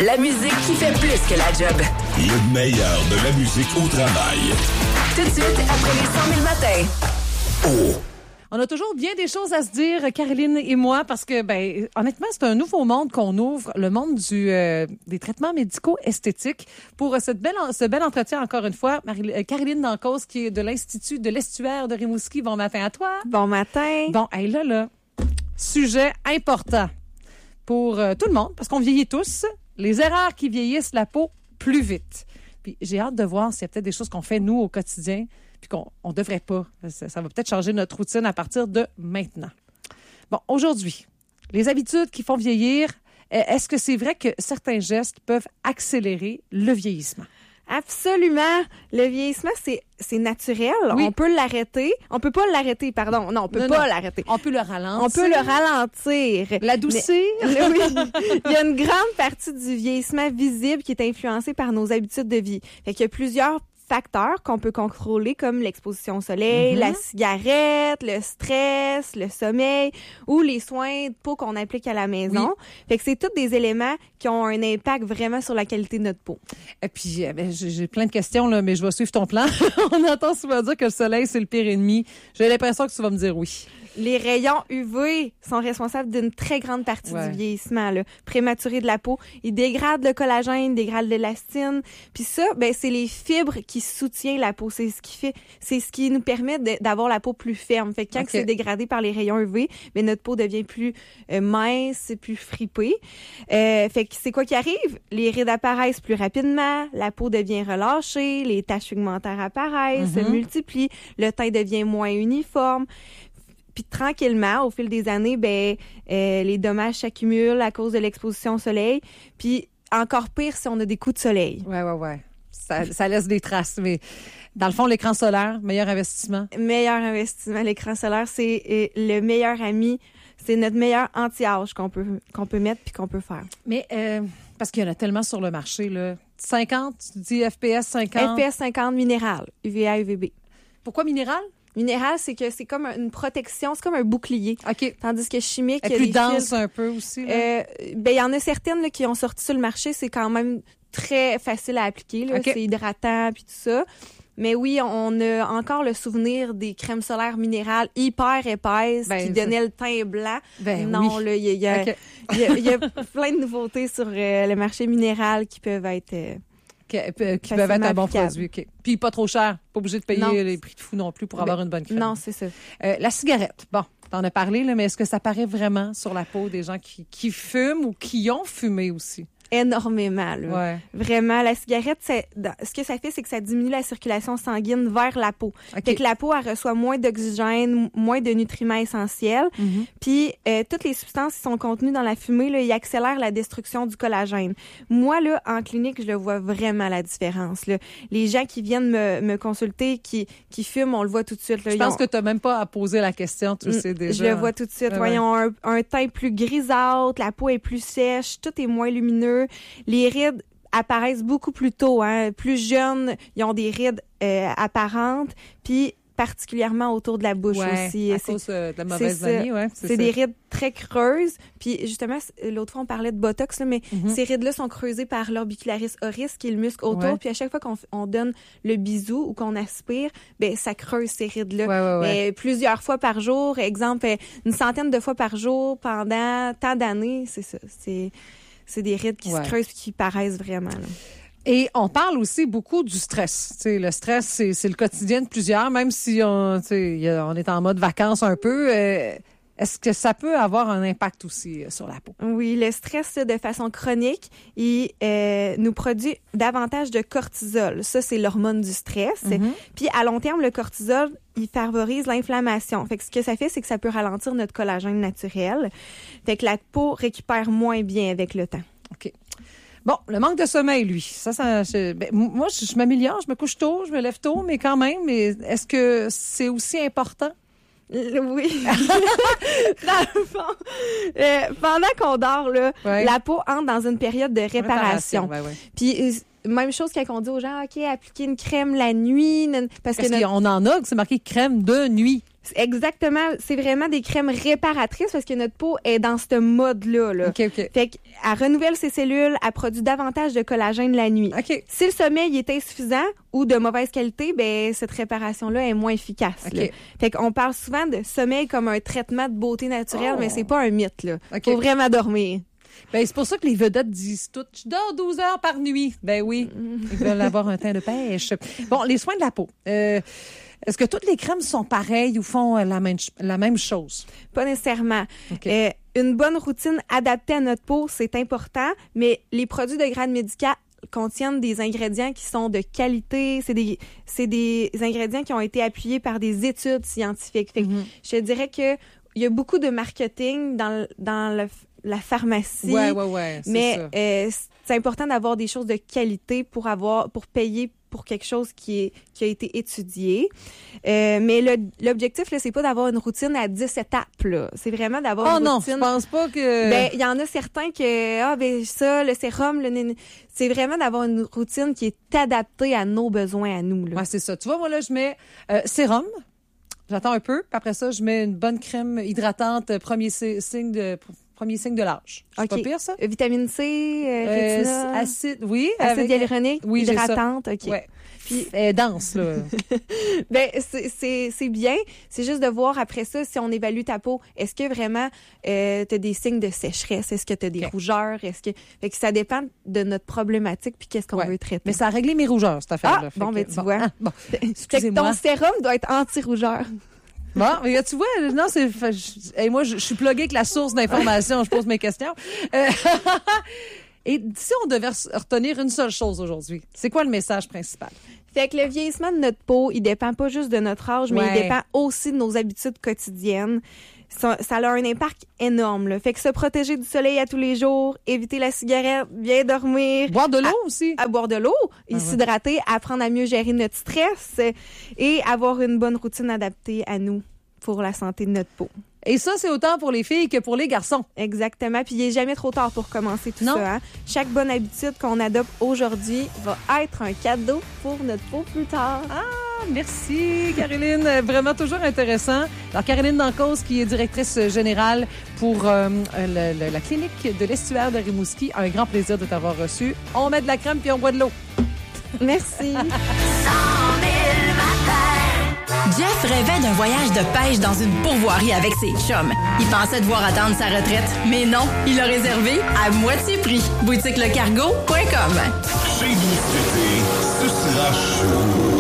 La musique qui fait plus que la job. Le meilleur de la musique au travail. Tout de suite, après les 100 000 matins. Oh! On a toujours bien des choses à se dire, Caroline et moi, parce que, honnêtement, c'est un nouveau monde qu'on ouvre, le monde des traitements médicaux esthétiques. Pour ce bel entretien, encore une fois, Caroline Dancause, qui est de l'Institut de l'estuaire de Rimouski. Bon matin à toi. Bon matin. Bon, là, sujet important pour tout le monde, parce qu'on vieillit tous. Les erreurs qui vieillissent la peau plus vite. Puis j'ai hâte de voir s'il y a peut-être des choses qu'on fait, nous, au quotidien, puis qu'on ne devrait pas. Ça va peut-être changer notre routine à partir de maintenant. Bon, aujourd'hui, les habitudes qui font vieillir, est-ce que c'est vrai que certains gestes peuvent accélérer le vieillissement? Absolument. Le vieillissement, c'est naturel. Oui. On peut l'arrêter. On peut pas l'arrêter, pardon. Non, on peut pas l'arrêter. On peut le ralentir. On peut le ralentir. L'adoucir. Oui. Il y a une grande partie du vieillissement visible qui est influencée par nos habitudes de vie. Fait qu'il y a plusieurs facteurs qu'on peut contrôler comme l'exposition au soleil, la cigarette, le stress, le sommeil ou les soins de peau qu'on applique à la maison. Oui. Fait que c'est tous des éléments qui ont un impact vraiment sur la qualité de notre peau. Et puis, j'ai plein de questions, là, mais je vais suivre ton plan. On entend souvent dire que le soleil, c'est le pire ennemi. J'ai l'impression que tu vas me dire oui. Les rayons UV sont responsables d'une très grande partie du vieillissement prématuré de la peau. Ils dégradent le collagène, dégradent l'élastine. Puis ça, c'est les fibres qui soutiennent la peau. C'est ce qui nous permet d'avoir la peau plus ferme. Fait que quand c'est dégradé par les rayons UV, notre peau devient plus mince, plus fripée. Fait que c'est quoi qui arrive? Les rides apparaissent plus rapidement, la peau devient relâchée, les taches pigmentaires apparaissent, se multiplient, le teint devient moins uniforme. Puis tranquillement, au fil des années, les dommages s'accumulent à cause de l'exposition au soleil. Puis encore pire si on a des coups de soleil. Ouais. Ça laisse des traces. Mais dans le fond, l'écran solaire, meilleur investissement? Meilleur investissement. L'écran solaire, c'est le meilleur ami. C'est notre meilleur anti-âge qu'on peut mettre puis qu'on peut faire. Mais parce qu'il y en a tellement sur le marché, là. 50, tu dis FPS 50? FPS 50 minéral, UVA, UVB. Pourquoi minéral? Minéral, c'est que c'est comme une protection, c'est comme un bouclier. OK. Tandis que chimique, il y a plus dense un peu aussi. Il y en a certaines là, qui ont sorti sur le marché, c'est quand même très facile à appliquer. Là. C'est hydratant puis tout ça. Mais oui, on a encore le souvenir des crèmes solaires minérales hyper épaisses qui donnaient le teint blanc. Non, oui. Là, il y a plein de nouveautés sur le marché minéral qui peuvent être... qui peuvent être un bon produit. Okay. Puis pas trop cher. Pas obligé de payer les prix de fou non plus pour avoir une bonne crème. Non, c'est ça. La cigarette, bon, t'en as parlé, là, mais est-ce que ça paraît vraiment sur la peau des gens qui fument ou qui ont fumé aussi? Énormément, là. Ouais. Vraiment, la cigarette, ce que ça fait, c'est que ça diminue la circulation sanguine vers la peau. Fait que la peau, elle reçoit moins d'oxygène, moins de nutriments essentiels. Puis, toutes les substances qui sont contenues dans la fumée, là, ils accélèrent la destruction du collagène. Moi, là, en clinique, je le vois vraiment la différence, là. Les gens qui viennent me consulter, qui fument, on le voit tout de suite, là. Je pense que t'as même pas à poser la question, tu sais déjà. Je le vois tout de suite. Ils ont un teint plus grisâtre, la peau est plus sèche, tout est moins lumineux. Les rides apparaissent beaucoup plus tôt. Plus jeunes, ils ont des rides apparentes, puis particulièrement autour de la bouche aussi. À cause de la mauvaise vanille, c'est des rides très creuses. Puis justement, l'autre fois, on parlait de Botox, là, mais ces rides-là sont creusées par l'orbicularis oris, qui est le muscle autour. Puis à chaque fois qu'on donne le bisou ou qu'on aspire, ça creuse ces rides-là. Mais plusieurs fois par jour, exemple, une centaine de fois par jour pendant tant d'années, c'est ça. C'est des rides qui se creusent et qui paraissent vraiment. Là. Et on parle aussi beaucoup du stress. T'sais, le stress, c'est le quotidien de plusieurs, même si on est en mode vacances un peu. Est-ce que ça peut avoir un impact aussi sur la peau? Oui, le stress, de façon chronique, il nous produit davantage de cortisol. Ça, c'est l'hormone du stress. Puis, à long terme, le cortisol, il favorise l'inflammation. Fait que ce que ça fait, c'est que ça peut ralentir notre collagène naturel. Fait que la peau récupère moins bien avec le temps. OK. Bon, le manque de sommeil, lui, moi, je m'améliore, je me couche tôt, je me lève tôt, mais quand même, est-ce que c'est aussi important? Oui. Dans le fond, pendant qu'on dort, là, la peau entre dans une période de réparation. Puis, même chose quand on dit aux gens, OK, appliquez une crème la nuit. Parce qu'on en a, c'est marqué crème de nuit. Exactement. C'est vraiment des crèmes réparatrices parce que notre peau est dans ce mode-là. Là. OK. Fait qu'elle renouvelle ses cellules, elle produit davantage de collagène la nuit. OK. Si le sommeil est insuffisant ou de mauvaise qualité, ben cette réparation-là est moins efficace. OK. Là. Fait qu'on parle souvent de sommeil comme un traitement de beauté naturelle, mais c'est pas un mythe. Là. OK. Faut vraiment dormir. Ben, c'est pour ça que les vedettes disent toutes, je dors 12 heures par nuit. Ben oui, ils veulent avoir un teint de pêche. Bon, les soins de la peau. Est-ce que toutes les crèmes sont pareilles ou font la même chose? Pas nécessairement. OK. Une bonne routine adaptée à notre peau, c'est important, mais les produits de grade médical contiennent des ingrédients qui sont de qualité. C'est des ingrédients qui ont été appuyés par des études scientifiques. Fait que je te dirais que il y a beaucoup de marketing dans la pharmacie. Ouais. Mais c'est important d'avoir des choses de qualité pour payer pour quelque chose qui a été étudié. Mais l'objectif, là, c'est pas d'avoir une routine à 10 étapes, là. C'est vraiment d'avoir une routine... Oh non, je pense pas que... Ben, il y en a certains que, ça, le sérum, c'est vraiment d'avoir une routine qui est adaptée à nos besoins, à nous, là. Ouais, c'est ça. Tu vois, moi, là, je mets sérum. J'attends un peu. Puis après ça, je mets une bonne crème hydratante, premier signe de l'âge. C'est pas pire, ça? Vitamine C, rétinol, acide, oui. acide hyaluronique, oui, hydratante, OK. Ouais. Puis dense, là. Ben, c'est bien. C'est juste de voir après ça, si on évalue ta peau, est-ce que vraiment t'as des signes de sécheresse? Est-ce que t'as des rougeurs? Fait que ça dépend de notre problématique puis qu'est-ce qu'on veut traiter. Mais ça a réglé mes rougeurs, cette affaire-là. Tu vois. Bon, excusez-moi. Ton sérum doit être anti-rougeur. Bon, mais tu vois, non, moi, je suis pluguée avec la source d'information, je pose mes questions. Et si on devait retenir une seule chose aujourd'hui, c'est quoi le message principal? Fait que le vieillissement de notre peau, il dépend pas juste de notre âge, mais il dépend aussi de nos habitudes quotidiennes. Ça a un impact énorme, là. Fait que se protéger du soleil à tous les jours, éviter la cigarette, bien dormir. Boire de l'eau aussi. À boire de l'eau, s'hydrater, apprendre à mieux gérer notre stress et avoir une bonne routine adaptée à nous pour la santé de notre peau. Et ça, c'est autant pour les filles que pour les garçons. Exactement. Puis il n'est jamais trop tard pour commencer tout ça. Hein? Chaque bonne habitude qu'on adopte aujourd'hui va être un cadeau pour notre peau plus tard. Ah, merci, Caroline. Vraiment toujours intéressant. Alors, Caroline Dancause, qui est directrice générale pour la clinique de l'estuaire de Rimouski. Un grand plaisir de t'avoir reçu. On met de la crème puis on boit de l'eau. Merci. Jeff rêvait d'un voyage de pêche dans une pourvoirie avec ses chums. Il pensait devoir attendre sa retraite, mais non, il a réservé à moitié prix. BoutiqueLeCargo.com. Chez nous, ce sera chaud.